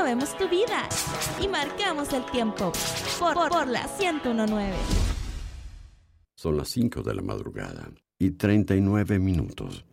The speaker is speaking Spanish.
movemos tu vida y marcamos el tiempo por la 101.9. Son las 5 de la madrugada y 39 minutos.